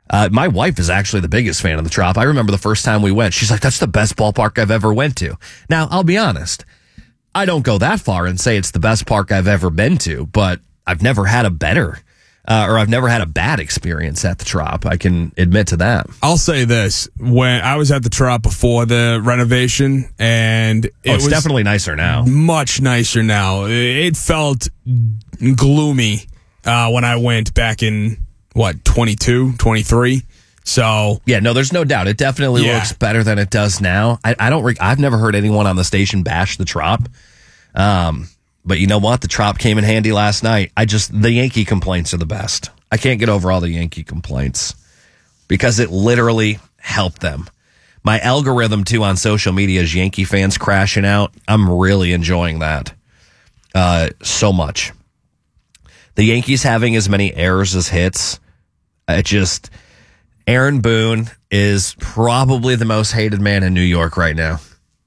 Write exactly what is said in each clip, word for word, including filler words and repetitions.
Uh, my wife is actually the biggest fan of the Trop. I remember the first time we went. She's like, that's the best ballpark I've ever went to. Now, I'll be honest. I don't go that far and say it's the best park I've ever been to, but I've never had a better uh, or I've never had a bad experience at the Trop. I can admit to that. I'll say this. When I was at the Trop before the renovation, and it oh, it's was definitely nicer now. Much nicer now. It felt gloomy uh, when I went back in, what, twenty-two, twenty-three? So yeah, no, there's no doubt. It definitely yeah. looks better than it does now. I, I don't. Re- I've never heard anyone on the station bash the Trop. Um, but you know what? The Trop came in handy last night. I just the Yankee complaints are the best. I can't get over all the Yankee complaints because it literally helped them. My algorithm too on social media is Yankee fans crashing out. I'm really enjoying that uh, so much. The Yankees having as many errors as hits. It just. Aaron Boone is probably the most hated man in New York right now.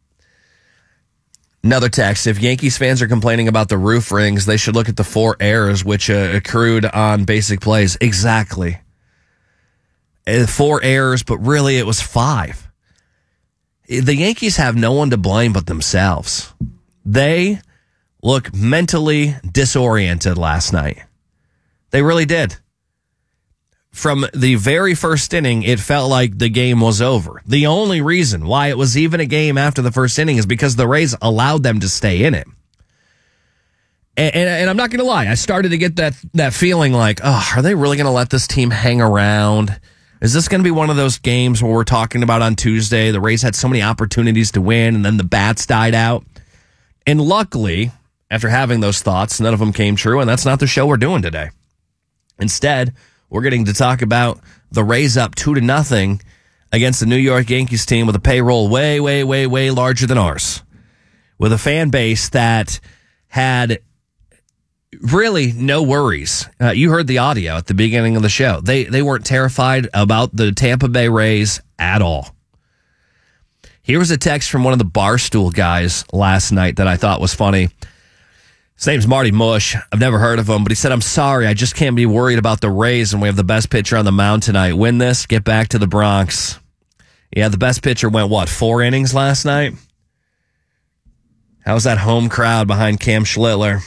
Another text. If Yankees fans are complaining about the roof rings, they should look at the four errors which uh, accrued on basic plays. Exactly. Uh, four errors, but really it was five. The Yankees have no one to blame but themselves. They look mentally disoriented last night. They really did. From the very first inning, it felt like the game was over. The only reason why it was even a game after the first inning is because the Rays allowed them to stay in it. And, and, and I'm not going to lie, I started to get that, that feeling like, oh, are they really going to let this team hang around? Is this going to be one of those games where we're talking about on Tuesday, the Rays had so many opportunities to win, and then the bats died out? And luckily, after having those thoughts, none of them came true, and that's not the show we're doing today. Instead, we're getting to talk about the Rays up two to nothing against the New York Yankees team with a payroll way, way, way, way larger than ours. With a fan base that had really no worries. Uh, you heard the audio at the beginning of the show. They they weren't terrified about the Tampa Bay Rays at all. Here was a text from one of the Barstool guys last night that I thought was funny. His name's Marty Mush. I've never heard of him, but he said, I'm sorry, I just can't be worried about the Rays and we have the best pitcher on the mound tonight. Win this, get back to the Bronx. Yeah, the best pitcher went, what, four innings last night? How's that home crowd behind Cam Schlittler?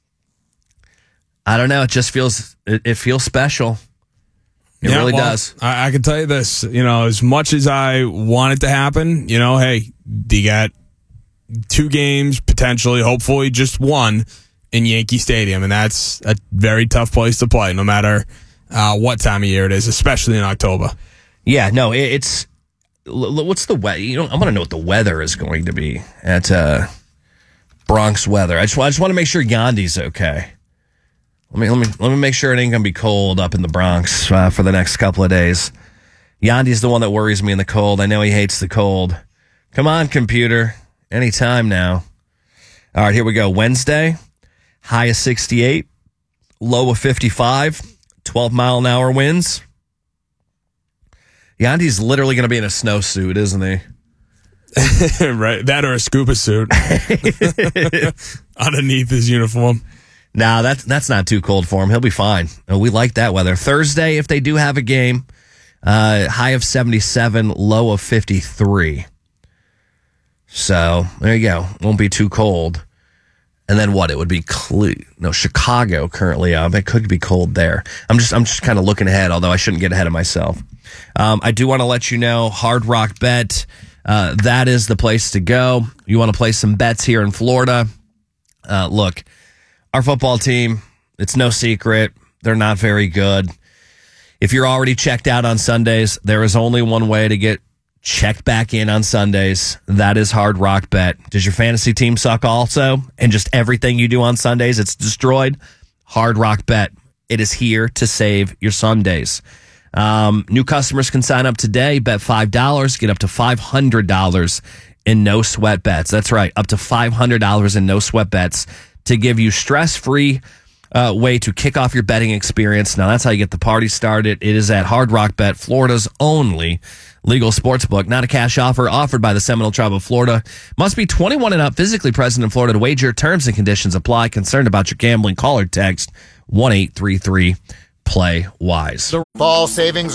I don't know. It just feels, it, it feels special. It yeah, really well, does. I, I can tell you this, you know, as much as I want it to happen, you know, hey, you got two games, potentially, hopefully just one in Yankee Stadium, and that's a very tough place to play, no matter uh, what time of year it is, especially in October. Yeah, no, it, it's what's the weather? You know, I want to know what the weather is going to be at uh, Bronx weather. I just, I just want to make sure Yandy's okay. Let me let me let me make sure it ain't gonna be cold up in the Bronx uh, for the next couple of days. Yandy's the one that worries me in the cold. I know he hates the cold. Come on, computer, anytime now. All right, here we go. Wednesday. High of sixty-eight, low of fifty-five, twelve mile an hour winds. Yandy's literally going to be in a snowsuit, isn't he? Right, that or a scuba suit underneath his uniform. Nah, that's that's not too cold for him. He'll be fine. We like that weather. Thursday, if they do have a game, uh, high of seventy-seven, low of fifty-three. So there you go. Won't be too cold. And then what? It would be Cle- no Chicago currently up. It could be cold there. I'm just I'm just kind of looking ahead, although I shouldn't get ahead of myself. Um, I do want to let you know, Hard Rock Bet, uh, that is the place to go. You want to play some bets here in Florida? Uh, look, our football team, it's no secret, they're not very good. If you're already checked out on Sundays, there is only one way to get checked back in on Sundays. That is Hard Rock Bet. Does your fantasy team suck also? And just everything you do on Sundays, it's destroyed? Hard Rock Bet. It is here to save your Sundays. Um, new customers can sign up today, bet five dollars, get up to five hundred dollars in no sweat bets. That's right, up to five hundred dollars in no sweat bets to give you stress-free uh, way to kick off your betting experience. Now, that's how you get the party started. It is at Hard Rock Bet, Florida's only legal sportsbook. Not a cash offer offered by the Seminole Tribe of Florida. Must be twenty-one and up, physically present in Florida to wager. Terms and conditions apply. Concerned about your gambling? Call or text one eight three three play wise. Fall savings